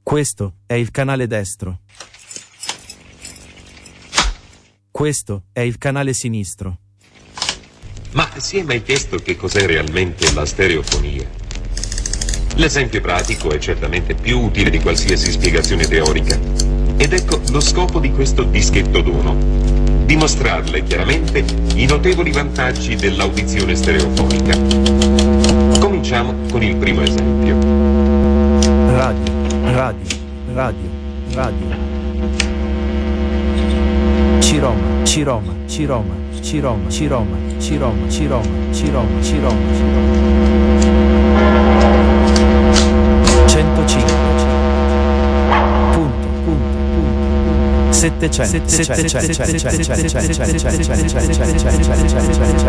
Questo è il canale destro. Questo è il canale sinistro. Ma si è mai chiesto che cos'è realmente la stereofonia? L'esempio pratico è certamente più utile di qualsiasi spiegazione teorica. Ed ecco lo scopo di questo dischetto dono: dimostrarle chiaramente i notevoli vantaggi dell'audizione stereofonica. Cominciamo con il primo esempio. Radio, radio, radio, radio. Ciroma, Ciroma, Ciroma, Ciroma, Ciroma, Ciroma, Ciroma, Ciroma, Ciroma, Ciroma. 105. Punto, punto, punto. 700, 700,